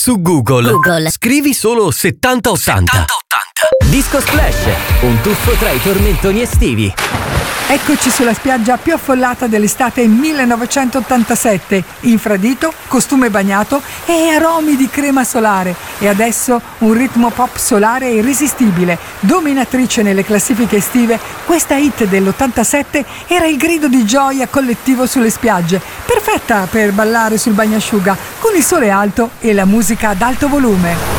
Su Google. Scrivi solo 7080. Disco Splash, un tuffo tra i tormentoni estivi. Eccoci sulla spiaggia più affollata dell'estate 1987. Infradito, costume bagnato e aromi di crema solare. E adesso un ritmo pop solare irresistibile. Dominatrice nelle classifiche estive, questa hit dell'87 era il grido di gioia collettivo sulle spiagge. Perfetta per ballare sul bagnasciuga, con il sole alto e la musica ad alto volume.